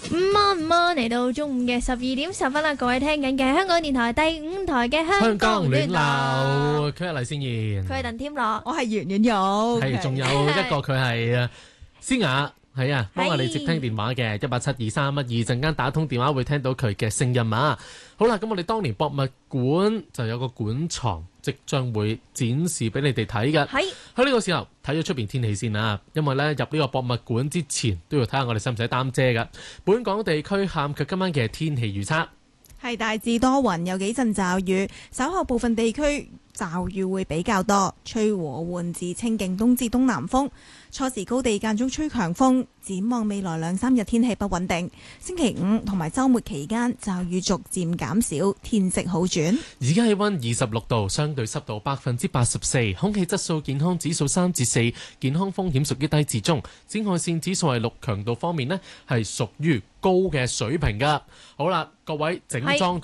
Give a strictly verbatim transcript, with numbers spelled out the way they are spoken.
午安午安，嚟到中午嘅十二點十分啦，各位聽緊嘅香港電台第五台嘅香港暖流， 佢係黎先賢， 佢係鄧添樂， 我係袁婉玉， 係仲有一個佢係思雅，係啊，幫我哋接聽電話嘅一八七二三一二，陣間打通電話會聽到佢嘅聲音啊。好啦，咁我哋當年博物館就有個館藏即將會展示俾你哋睇嘅。 係喺呢個時候睇咗出邊天氣先啊，因為咧入呢個博物館之前都要睇下我哋使唔使擔遮噶。本港地區下午及今晚嘅天氣預測係大致多雲，有幾陣驟雨，稍後部分地區驟雨會比較多，吹和緩至清勁東至東南風，初時高地間中吹強風。展望未來兩三日天氣不穩定，星期五同埋週末期間驟雨逐漸減少，天色好轉。 而家氣溫二十六度，相對濕度百分之八十四，空氣質素健康指數三至四，健康風險屬於低至中。紫外線指數係六，強度方面呢係屬於高嘅水平噶。好啦，各位整裝